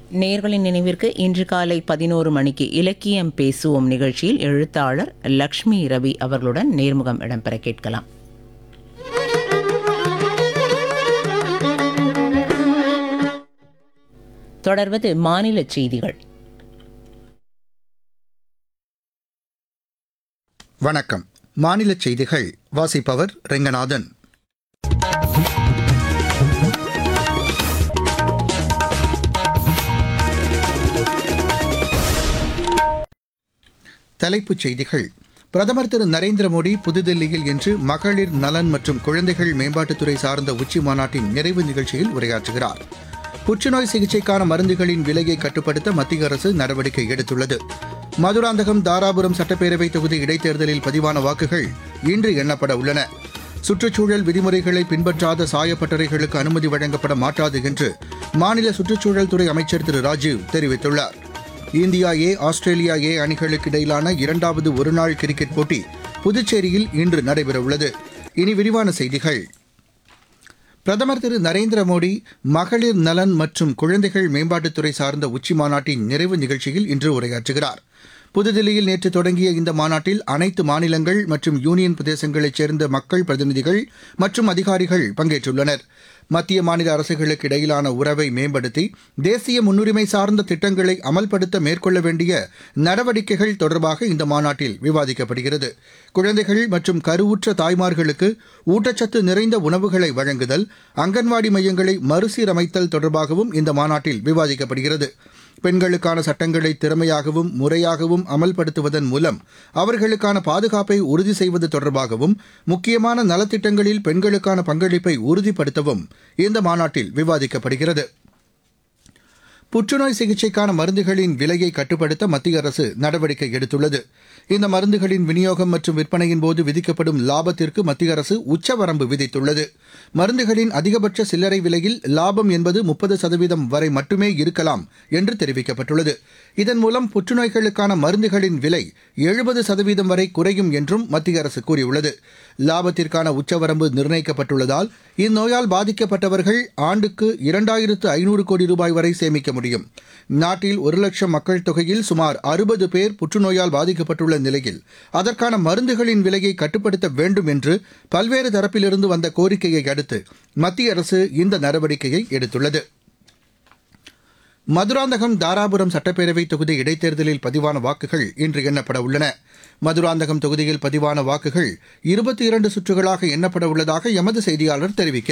நேயர்களின் நினைவிற்கு இன்று காலை 11 மணிக்கு இலக்கியம் பேசுவோம் நிகழ்ச்சியில் எழுத்தாளர் லக்ஷ்மி ரவி அவர்களுடன் நேர்முகம் இடம்பெற கேட்கலாம். தொடர்வது மாநில செய்திகள். வணக்கம். மாநில செய்திகள் வாசிப்பவர் ரெங்கநாதன். தலைப்புச் செய்திகள். பிரதமர் திரு நரேந்திர மோடி புதுதில்லியில் இன்று மகளிர் நலன் மற்றும் குழந்தைகள் மேம்பாட்டுத்துறை சார்ந்த உச்சி மாநாட்டின் நிறைவு நிகழ்ச்சியில் உரையாற்றுகிறார். புற்றுநோய் சிகிச்சைக்கான மருந்துகளின் விலையை கட்டுப்படுத்த மத்திய அரசு நடவடிக்கை எடுத்துள்ளது. மதுராந்தகம் தாராபுரம் சட்டப்பேரவை தொகுதி இடைத்தேர்தலில் பதிவான வாக்குகள் இன்று எண்ணப்பட உள்ளன. சுற்றுச்சூழல் விதிமுறைகளை பின்பற்றாத சாயப்பட்டறைகளுக்கு அனுமதி வழங்கப்பட மாட்டாது என்று மாநில சுற்றுச்சூழல் துறை அமைச்சர் திரு ராஜீவ் தெரிவித்துள்ளார். இந்தியா ஏ ஆஸ்திரேலியா ஏ அணிகளுக்கு இடையிலான இரண்டாவது ஒருநாள் கிரிக்கெட் போட்டி புதுச்சேரியில் இன்று நடைபெறவுள்ளது. இனி விரிவான செய்திகள். பிரதமர் திரு நரேந்திர மோடி மகளிர் நலன் மற்றும் குழந்தைகள் மேம்பாட்டுத்துறை சார்ந்த உச்சி மாநாட்டின் நிறைவு நிகழ்ச்சியில் இன்று உரையாற்றுகிறார். புதுதில்லியில் நேற்று தொடங்கிய இந்த மாநாட்டில் அனைத்து மாநிலங்கள் மற்றும் யூனியன் பிரதேசங்களைச் சேர்ந்த மக்கள் பிரதிநிதிகள் மற்றும் அதிகாரிகள் பங்கேற்றுள்ளனர். மத்திய மாநில அரசுகளுக்கு இடையிலான உறவை மேம்படுத்தி தேசிய முன்னுரிமை சார்ந்த திட்டங்களை அமல்படுத்த மேற்கொள்ள வேண்டிய நடவடிக்கைகள் தொடர்பாக இந்த மாநாட்டில் விவாதிக்கப்படுகிறது. குழந்தைகள் மற்றும் கருவுற்ற தாய்மார்களுக்கு ஊட்டச்சத்து நிறைந்த உணவுகளை வழங்குதல், அங்கன்வாடி மையங்களை மறுசீரமைத்தல் தொடர்பாகவும் இந்த மாநாட்டில் விவாதிக்கப்படுகிறது. பெண்களுக்கான சட்டங்களை திறமையாகவும் முறையாகவும் அமல்படுத்துவதன் மூலம் அவர்களுக்கான பாதுகாப்பை உறுதி செய்வது தொடர்பாகவும் முக்கியமான நலத்திட்டங்களில் பெண்களுக்கான பங்களிப்பை உறுதிப்படுத்தவும் இந்த மாநாட்டில் விவாதிக்கப்படுகிறது. புற்றுநோய் சிகிச்சைக்கான மருந்துகளின் விலையை கட்டுப்படுத்த மத்திய அரசு நடவடிக்கை எடுத்துள்ளது. இந்த மருந்துகளின் விநியோகம் மற்றும் விற்பனையின் போது விதிக்கப்படும் லாபத்திற்கு மத்திய அரசு உச்சவரம்பு விதித்துள்ளது. மருந்துகளின் அதிகபட்ச சில்லறை விலையில் லாபம் என்பது 30% வரை மட்டுமே இருக்கலாம் என்று தெரிவிக்கப்பட்டுள்ளது. இதன் மூலம் புற்றுநோய்களுக்கான மருந்துகளின் விலை 70% வரை குறையும் என்றும் மத்திய அரசு கூறியுள்ளது. லாபத்திற்கான உச்சவரம்பு நிர்ணயிக்கப்பட்டுள்ளதால் இந்நோயால் பாதிக்கப்பட்டவர்கள் ஆண்டுக்கு 2500 கோடி ரூபாய் வரை சேமிக்க முடியும். நாட்டில் 1 லட்சம் மக்கள் தொகையில் சுமார் 60 பேர் புற்றுநோயால் பாதிக்கப்பட்டுள்ள நிலையில் அதற்கான மருந்துகளின் விலையை கட்டுப்படுத்த வேண்டும் என்று பல்வேறு தரப்பிலிருந்து வந்த கோரிக்கையை அடுத்து மத்திய அரசு இந்த நடவடிக்கையை எடுத்துள்ளது. மதுராந்தகம் தாராபுரம் சட்டப்பேரவை தொகுதி இடைத்தேர்தலில் பதிவான வாக்குகள் இன்று எண்ணப்பட உள்ளன. மதுராந்தகம் தொகுதியில் பதிவான வாக்குகள் 22 சுற்றுகளாக எண்ணப்பட உள்ளதாக எமது செய்தியாளர் தெரிவிக்கிறார்.